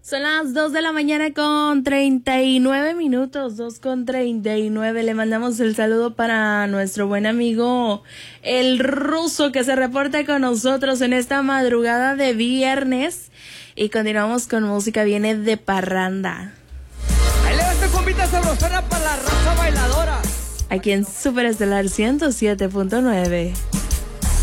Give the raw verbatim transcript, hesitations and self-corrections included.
Son las dos de la mañana con treinta y nueve minutos, dos con treinta y nueve. Le mandamos el saludo para nuestro buen amigo el ruso que se reporta con nosotros en esta madrugada de viernes. Y continuamos con música, viene de parranda. Ahí le va esta compita sabrosona para la raza bailadora. Aquí en Super Estelar ciento siete punto nueve.